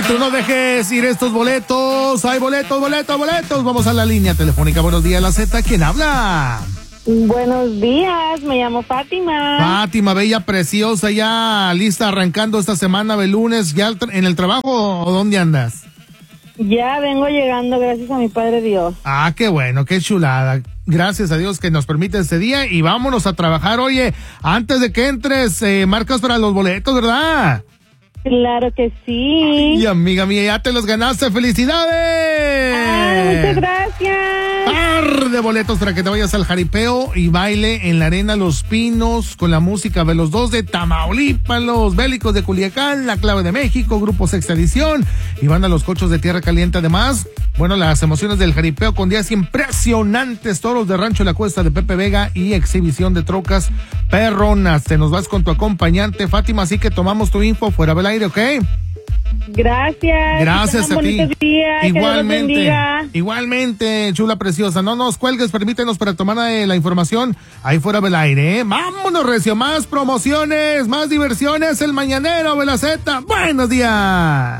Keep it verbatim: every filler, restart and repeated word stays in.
y tú no dejes ir estos boletos. Hay boletos, boletos, boletos. Vamos a la línea telefónica. Buenos días, la Z. ¿Quién habla? Buenos días, me llamo Fátima. Fátima, bella, preciosa, ya lista arrancando esta semana de lunes. ¿Ya en el trabajo o dónde andas? Ya vengo llegando, gracias a mi Padre Dios. Ah, qué bueno, qué chulada. Gracias a Dios que nos permite este día y vámonos a trabajar. Oye, antes de que entres, eh, marcas para los boletos, ¿verdad? Claro que sí. Y amiga mía, ya te los ganaste. ¡Felicidades! Ay, muchas gracias. Par de boletos para que te vayas al jaripeo y baile en la Arena Los Pinos con la música de los dos de Tamaulipas, los Bélicos de Culiacán, La Clave de México, Grupo Sexta Edición y Banda Los Cochos de Tierra Caliente. Además, bueno, las emociones del jaripeo con días impresionantes, toros de Rancho La Cuesta de Pepe Vega y exhibición de trocas perronas. Te nos vas con tu acompañante, Fátima, así que tomamos tu info fuera del aire, ¿ok? Gracias. Gracias a ti. Días, igualmente, igualmente, chula preciosa. No nos cuelgues, permítenos para tomar eh, la información ahí fuera del aire, ¿eh? Vámonos, recio, más promociones, más diversiones, el mañanero de la Z. Buenos días.